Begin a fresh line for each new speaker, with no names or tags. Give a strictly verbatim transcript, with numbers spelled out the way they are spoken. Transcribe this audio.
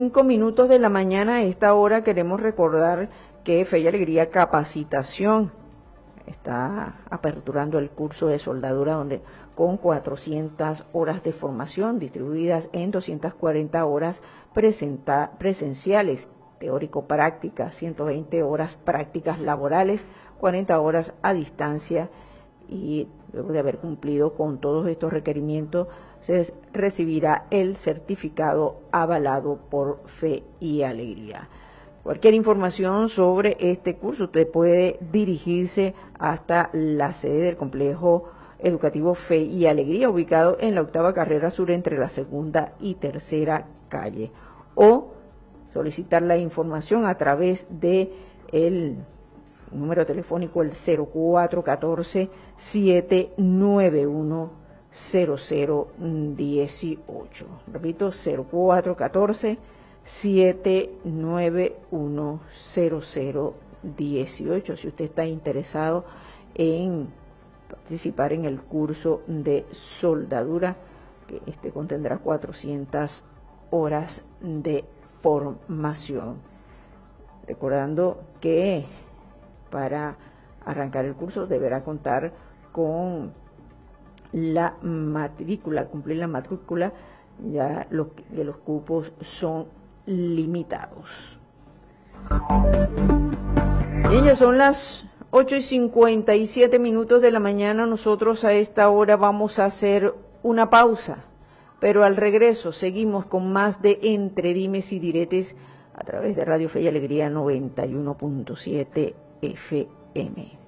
Cinco minutos de la mañana. A esta hora queremos recordar que Fe y Alegría Capacitación está aperturando el curso de soldadura donde con cuatrocientas horas de formación distribuidas en doscientas cuarenta horas presenta, presenciales, teórico-prácticas, ciento veinte horas prácticas laborales, cuarenta horas a distancia, y luego de haber cumplido con todos estos requerimientos se recibirá el certificado avalado por Fe y Alegría. Cualquier información sobre este curso usted puede dirigirse hasta la sede del complejo educativo Fe y Alegría, ubicado en la octava carrera sur entre la segunda y tercera calle, o solicitar la información a través de el número telefónico el cero cuatro uno cuatro, siete nueve uno, cero cero uno ocho. Repito, cero cuatro uno cuatro, siete nueve uno, cero cero uno ocho. Si usted está interesado en participar en el curso de soldadura, que este contendrá cuatrocientas horas de formación. Recordando que para arrancar el curso deberá contar con la matrícula, cumplir la matrícula, ya los, que los cupos son limitados. Bien, ya son las ocho y cincuenta y siete minutos de la mañana. Nosotros a esta hora vamos a hacer una pausa, pero al regreso seguimos con más de Entre Dimes y Diretes a través de Radio Fe y Alegría noventa y uno punto siete F M.